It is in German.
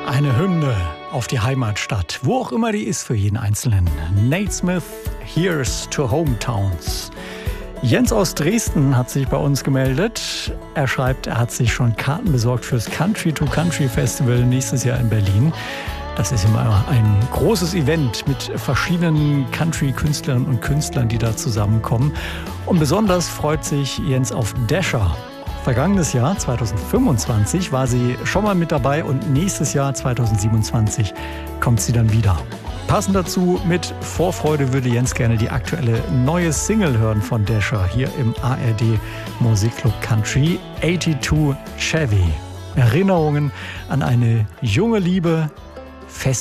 Eine Hymne auf die Heimatstadt, wo auch immer die ist für jeden Einzelnen. Nate Smith, Here's to Hometowns. Jens aus Dresden hat sich bei uns gemeldet. Er schreibt, er hat sich schon Karten besorgt fürs Country to Country Festival nächstes Jahr in Berlin. Das ist immer ein großes Event mit verschiedenen Country-Künstlerinnen und Künstlern, die da zusammenkommen. Und besonders freut sich Jens auf Dasher. Vergangenes Jahr, 2025, war sie schon mal mit dabei und nächstes Jahr, 2027, kommt sie dann wieder. Passend dazu, mit Vorfreude würde Jens gerne die aktuelle neue Single hören von Dasher hier im ARD Musikclub Country, 82 Chevy. Erinnerungen an eine junge Liebe,